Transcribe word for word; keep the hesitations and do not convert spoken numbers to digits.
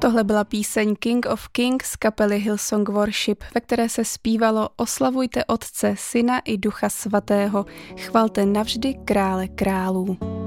Tohle byla píseň King of Kings z kapely Hillsong Worship, ve které se zpívalo Oslavujte Otce, Syna i Ducha Svatého, chvalte navždy Krále králů.